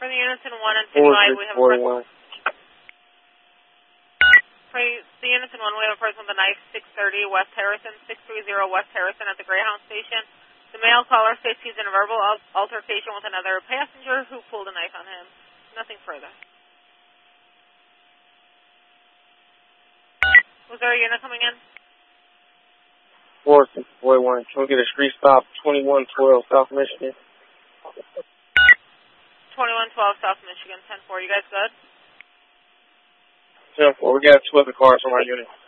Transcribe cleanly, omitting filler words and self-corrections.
For the units in 1 and 2 live, we have a person. For the units in 1, we have a person with a knife, 630 West Harrison, 630 West Harrison at the Greyhound station. The male caller states he's in a verbal altercation with another passenger who pulled a knife on him. Nothing further. Was there a unit coming in? 441. Can we get a street stop, 2112 South Michigan? 2112 South Michigan, 10-4. You guys good? 10-4. We got 2 other cars from our unit.